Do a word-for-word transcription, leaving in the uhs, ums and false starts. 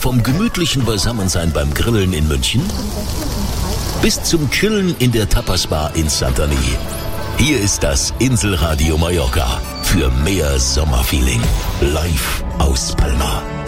Vom gemütlichen Beisammensein beim Grillen in München bis zum Chillen in der Tapas-Bar in Santorini. Hier ist das Inselradio Mallorca für mehr Sommerfeeling. Live aus Palma.